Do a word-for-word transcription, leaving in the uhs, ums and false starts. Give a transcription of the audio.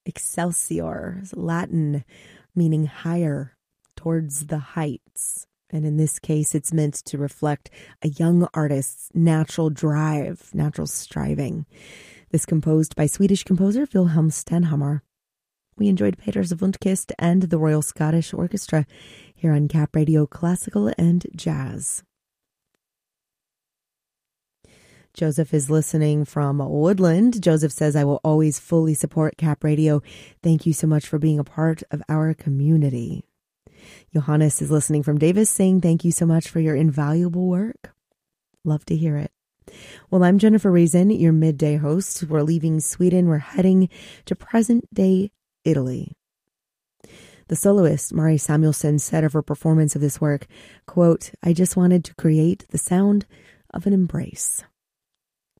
Excelsior is Latin, meaning higher, towards the heights. And in this case, it's meant to reflect a young artist's natural drive, natural striving. This composed by Swedish composer Wilhelm Stenhammar. We enjoyed Peters Wundkist and the Royal Scottish Orchestra here on Cap Radio Classical and Jazz. Joseph is listening from Woodland. Joseph says, I will always fully support Cap Radio. Thank you so much for being a part of our community. Johannes is listening from Davis, saying thank you so much for your invaluable work. Love to hear it. Well, I'm Jennifer Reason, your midday host. We're leaving Sweden. We're heading to present-day Italy. The soloist, Mari Samuelsson, said of her performance of this work, quote, I just wanted to create the sound of an embrace.